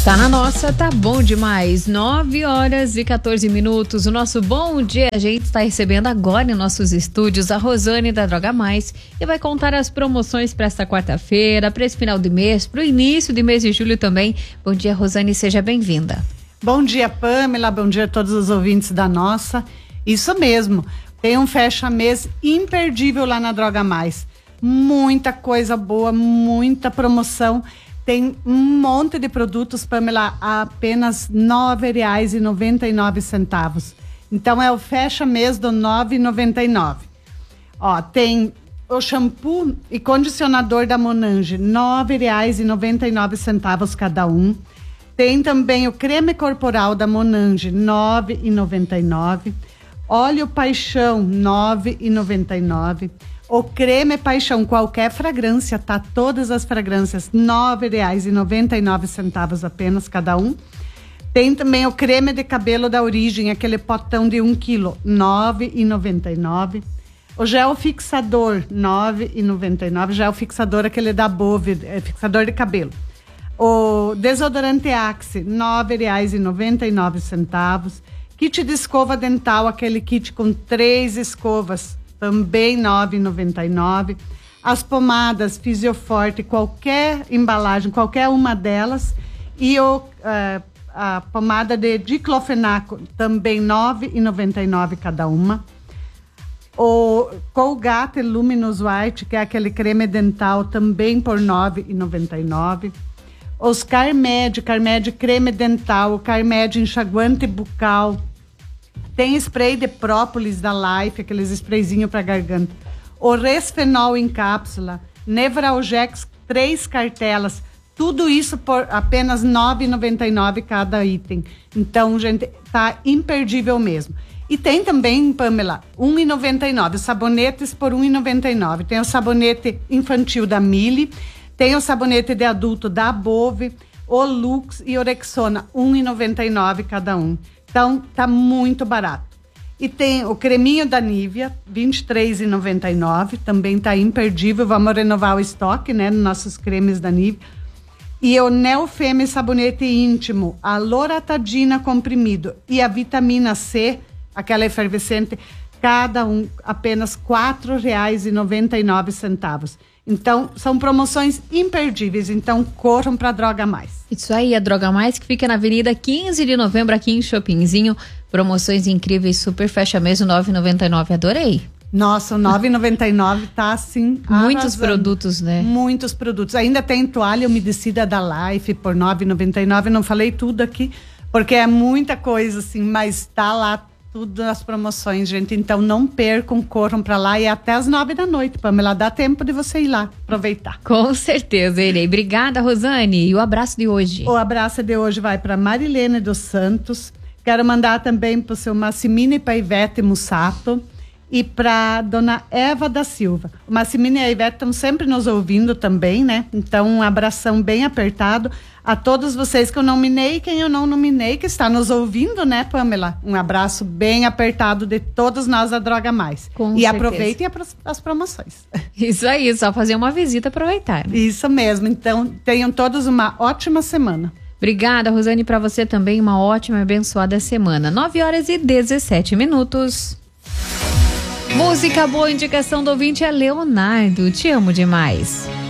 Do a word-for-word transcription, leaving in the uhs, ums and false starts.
Tá na nossa, tá bom demais. nove horas e quatorze minutos. O nosso bom dia, a gente está recebendo agora em nossos estúdios a Rosane da Droga Mais e vai contar as promoções para esta quarta-feira, para esse final de mês, para o início de mês de julho também. Bom dia, Rosane, seja bem-vinda. Bom dia, Pamela. Bom dia a todos os ouvintes da nossa. Isso mesmo. Tem um fecha-mês imperdível lá na Droga Mais. Muita coisa boa, muita promoção. Tem um monte de produtos, Pamela, a apenas nove reais e noventa e nove centavos. Então é o fecha-mês do nove reais e noventa e nove centavos. Ó, tem o shampoo e condicionador da Monange, nove reais e noventa e nove centavos cada um. Tem também o creme corporal da Monange, nove reais e noventa e nove centavos. Óleo Paixão, nove reais e noventa e nove centavos. O creme Paixão, qualquer fragrância, tá? Todas as fragrâncias, nove reais e noventa e nove centavos apenas cada um. Tem também o creme de cabelo da Origem, aquele potão de um quilo, nove reais e noventa e nove centavos. O gel fixador, nove reais e noventa e nove centavos. Gel fixador, aquele da Bove, é, fixador de cabelo. O desodorante Axe, nove reais e noventa e nove centavos. Kit de escova dental, aquele kit com três escovas, também nove reais e noventa e nove centavos. As pomadas Fisioforte, qualquer embalagem, qualquer uma delas. E o, uh, a pomada de diclofenaco, também nove reais e noventa e nove centavos cada uma. O Colgate Luminous White, que é aquele creme dental, também por nove reais e noventa e nove centavos. Os Carmed, Carmed creme dental, o Carmed enxaguante bucal. Tem spray de própolis da Life, aqueles sprayzinhos para garganta. O Resfenol em cápsula, Nevralgex, três cartelas. Tudo isso por apenas nove reais e noventa e nove centavos cada item. Então, gente, tá imperdível mesmo. E tem também, Pamela, um real e noventa e nove centavos. Sabonetes por um real e noventa e nove centavos. Tem o sabonete infantil da Mili, tem o sabonete de adulto da Bove, o Lux e o Rexona, um real e noventa e nove centavos cada um. Então, tá muito barato. E tem o creminho da Nivea, vinte e três reais e noventa e nove centavos, também tá imperdível. Vamos renovar o estoque, né, nos nossos cremes da Nivea. E o Neofeme sabonete íntimo, a loratadina comprimido e a vitamina C, aquela efervescente, cada um apenas quatro reais e noventa e nove centavos. Então, são promoções imperdíveis. Então, corram para a Droga Mais. Isso aí, a Droga Mais, que fica na Avenida quinze de novembro, aqui em Chopinzinho. Promoções incríveis, super fecha mesmo, nove reais e noventa e nove centavos. Adorei. Nossa, o nove reais e noventa e nove centavos tá assim, muitos arrasando. Produtos, né? Muitos produtos. Ainda tem toalha umedecida da Life por nove reais e noventa e nove centavos. Não falei tudo aqui, porque é muita coisa, assim, mas tá lá tudo nas promoções, gente. Então não percam, corram pra lá e até as nove da noite, Pamela, dá tempo de você ir lá aproveitar. Com certeza, irei. Obrigada, Rosane. E o abraço de hoje? O abraço de hoje vai para Marilene dos Santos. Quero mandar também pro seu Massimino e pra Ivete Mussato e pra dona Eva da Silva. O Massimino e a Ivete estão sempre nos ouvindo também, né? Então um abração bem apertado a todos vocês que eu nominei e quem eu não nominei, que está nos ouvindo, né, Pamela? Um abraço bem apertado de todos nós da Droga Mais. Com e certeza. Aproveitem as promoções. Isso aí, só fazer uma visita e aproveitar. Né? Isso mesmo. Então, tenham todos uma ótima semana. Obrigada, Rosane, para você também uma ótima e abençoada semana. nove horas e dezessete minutos. Música boa, indicação do ouvinte é Leonardo. Te amo demais.